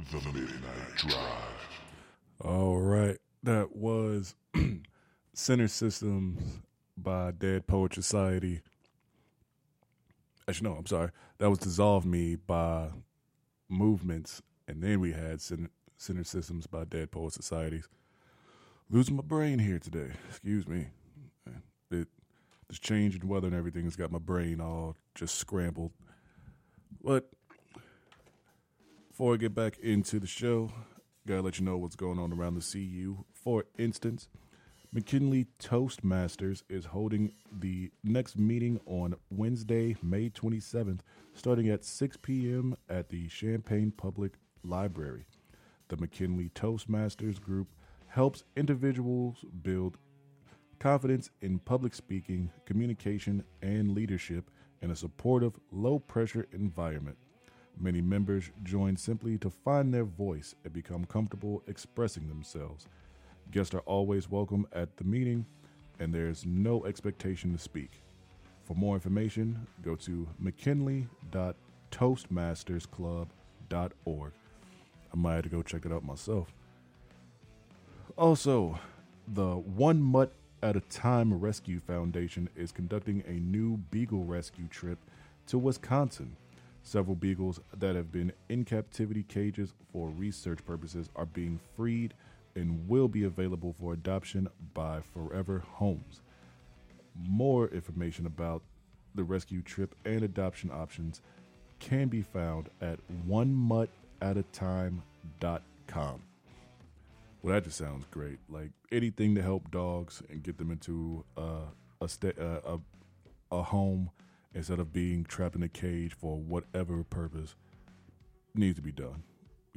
The Midnight Drive. All right, that was Center Systems by Dead Poet Society. Actually, no, I'm sorry. That was Dissolve Me by Movements, and then we had Center Systems by Dead Poet Societies. Losing my brain here today. Excuse me. This change in weather and everything has got my brain all just scrambled. But before I get back into the show, gotta let you know what's going on around the CU. For instance, McKinley Toastmasters is holding the next meeting on Wednesday, May 27th, starting at 6 p.m. at the Champaign Public Library. The McKinley Toastmasters group helps individuals build confidence in public speaking, communication, and leadership in a supportive, low-pressure environment. Many members join simply to find their voice and become comfortable expressing themselves. Guests are always welcome at the meeting, and there's no expectation to speak. For more information, go to mckinley.toastmastersclub.org. I might have to go check that out myself. Also, the One Mutt at a Time Rescue Foundation is conducting a new beagle rescue trip to Wisconsin. Several beagles that have been in captivity cages for research purposes are being freed and will be available for adoption by Forever Homes. More information about the rescue trip and adoption options can be found at onemuttatime.com. Well, that just sounds great. Like anything to help dogs and get them into a home instead of being trapped in a cage for whatever purpose needs to be done.